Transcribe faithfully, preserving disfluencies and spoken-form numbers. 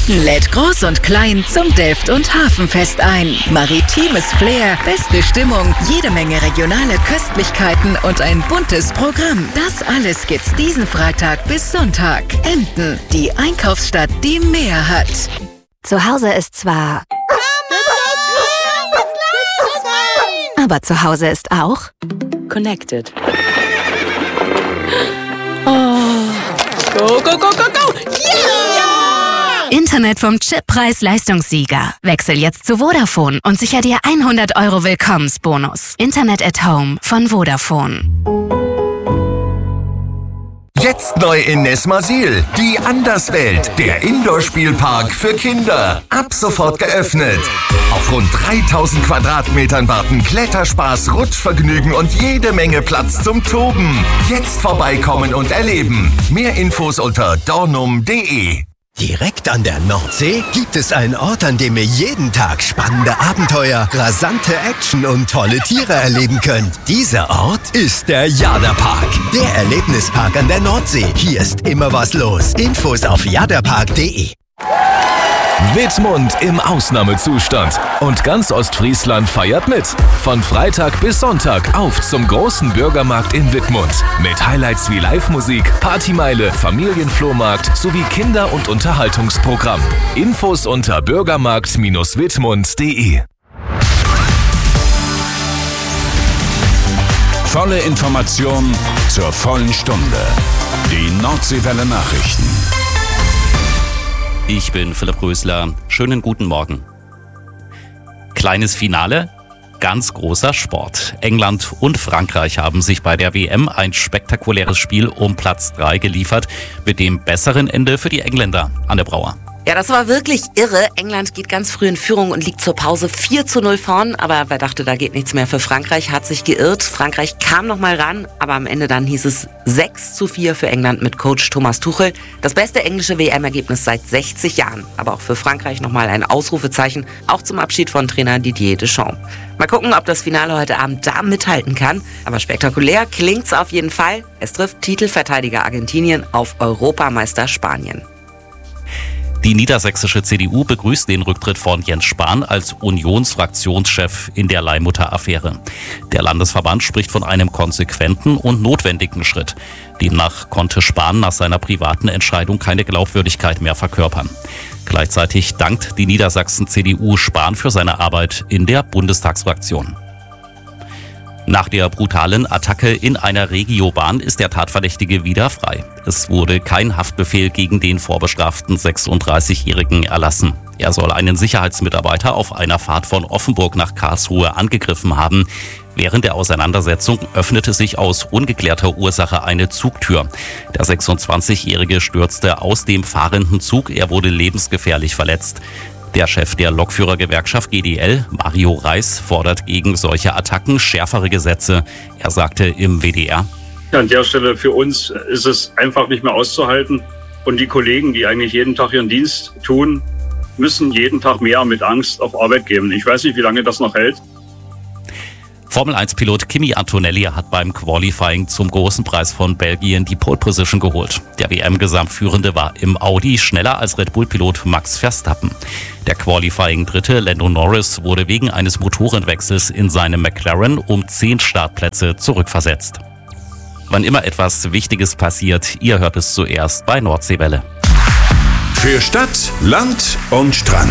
Emden lädt groß und klein zum Delft- und Hafenfest ein. Maritimes Flair, beste Stimmung, jede Menge regionale Köstlichkeiten und ein buntes Programm. Das alles gibt's diesen Freitag bis Sonntag. Emden, die Einkaufsstadt, die mehr hat. Zu Hause ist zwar... Aber zu Hause ist auch... Connected. Oh. Go, go, go, go, go! Yeah! Internet vom Chippreis-Leistungssieger. Wechsel jetzt zu Vodafone und sicher dir hundert Euro Willkommensbonus. Internet at Home von Vodafone. Jetzt neu in Nesmasil, die Anderswelt, der Indoor-Spielpark für Kinder. Ab sofort geöffnet. Auf rund dreitausend Quadratmetern warten Kletterspaß, Rutschvergnügen und jede Menge Platz zum Toben. Jetzt vorbeikommen und erleben. Mehr Infos unter dornum punkt de. Direkt an der Nordsee gibt es einen Ort, an dem ihr jeden Tag spannende Abenteuer, rasante Action und tolle Tiere erleben könnt. Dieser Ort ist der Jadapark, der Erlebnispark an der Nordsee. Hier ist immer was los. Infos auf jadapark punkt de. Wittmund im Ausnahmezustand. Und ganz Ostfriesland feiert mit. Von Freitag bis Sonntag auf zum großen Bürgermarkt in Wittmund. Mit Highlights wie Live-Musik, Partymeile, Familienflohmarkt sowie Kinder- und Unterhaltungsprogramm. Infos unter bürgermarkt Bindestrich wittmund punkt de. Volle Information zur vollen Stunde. Die Nordseewelle Nachrichten. Ich bin Philipp Rösler. Schönen guten Morgen. Kleines Finale, ganz großer Sport. England und Frankreich haben sich bei der W M ein spektakuläres Spiel um Platz drei geliefert, mit dem besseren Ende für die Engländer. Anne Brauer. Ja, das war wirklich irre. England geht ganz früh in Führung und liegt zur Pause vier zu null vorn. Aber wer dachte, da geht nichts mehr für Frankreich, hat sich geirrt. Frankreich kam noch mal ran, aber am Ende dann hieß es sechs zu vier für England mit Coach Thomas Tuchel. Das beste englische W M-Ergebnis seit sechzig Jahren. Aber auch für Frankreich nochmal ein Ausrufezeichen, auch zum Abschied von Trainer Didier Deschamps. Mal gucken, ob das Finale heute Abend da mithalten kann. Aber spektakulär klingt's auf jeden Fall. Es trifft Titelverteidiger Argentinien auf Europameister Spanien. Die niedersächsische C D U begrüßt den Rücktritt von Jens Spahn als Unionsfraktionschef in der Leihmutter-Affäre. Der Landesverband spricht von einem konsequenten und notwendigen Schritt. Demnach konnte Spahn nach seiner privaten Entscheidung keine Glaubwürdigkeit mehr verkörpern. Gleichzeitig dankt die Niedersachsen-C D U Spahn für seine Arbeit in der Bundestagsfraktion. Nach der brutalen Attacke in einer Regiobahn ist der Tatverdächtige wieder frei. Es wurde kein Haftbefehl gegen den vorbestraften sechsunddreißigjährigen erlassen. Er soll einen Sicherheitsmitarbeiter auf einer Fahrt von Offenburg nach Karlsruhe angegriffen haben. Während der Auseinandersetzung öffnete sich aus ungeklärter Ursache eine Zugtür. Der sechsundzwanzigjährige stürzte aus dem fahrenden Zug. Er wurde lebensgefährlich verletzt. Der Chef der Lokführergewerkschaft G D L, Mario Reis, fordert gegen solche Attacken schärfere Gesetze. Er sagte im W D R: An der Stelle für uns ist es einfach nicht mehr auszuhalten. Und die Kollegen, die eigentlich jeden Tag ihren Dienst tun, müssen jeden Tag mehr mit Angst auf Arbeit gehen. Ich weiß nicht, wie lange das noch hält. Formel eins Pilot Kimi Antonelli hat beim Qualifying zum großen Preis von Belgien die Pole Position geholt. Der W M-Gesamtführende war im Audi schneller als Red Bull-Pilot Max Verstappen. Der Qualifying-Dritte Lando Norris wurde wegen eines Motorenwechsels in seinem McLaren um zehn Startplätze zurückversetzt. Wann immer etwas Wichtiges passiert, ihr hört es zuerst bei Nordseewelle. Für Stadt, Land und Strand.